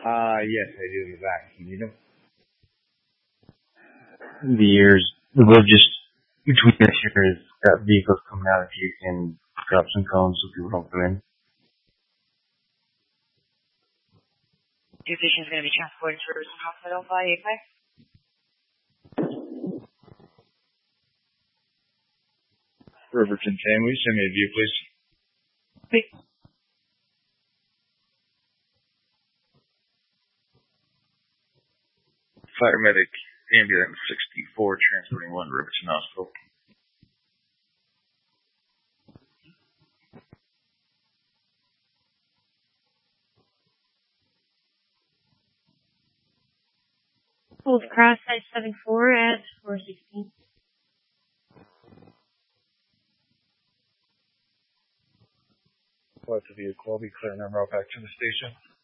Yes, I do in the back. You need them? The ears, the road just between us here has got vehicles coming out. If you can drop some cones so people don't come in. Your patient is going to be transported to Riverton Hospital by A5. Riverton 10, will you send me a view, please? Wait. Paramedic ambulance 64 transporting 1 Riverton Hospital. Hold cross size 74 at 416. What's the vehicle? I'll be clearing them route back to the station.